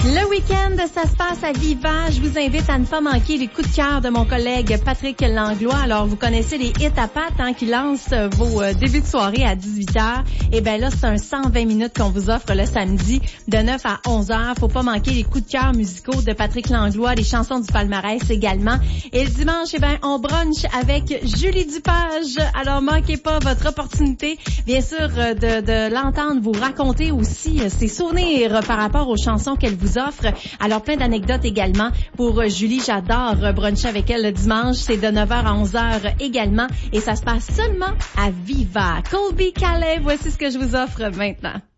Le week-end, ça se passe à Viva. Je vous invite à ne pas manquer les coups de cœur de mon collègue Patrick Langlois. Alors, vous connaissez les hits à pattes qui lancent vos débuts de soirée à 18h. Et bien là, c'est un 120 minutes qu'on vous offre le samedi de 9 à 11h. Faut pas manquer les coups de cœur musicaux de Patrick Langlois, les chansons du palmarès également. Et le dimanche, on brunch avec Julie Dupage. Alors, manquez pas votre opportunité, bien sûr, de l'entendre vous raconter aussi ses souvenirs par rapport aux chansons qu'elle vous offre. Alors, plein d'anecdotes également pour Julie. J'adore bruncher avec elle le dimanche. C'est de 9h à 11h également. Et ça se passe seulement à Viva. Colby Calais, voici ce que je vous offre maintenant.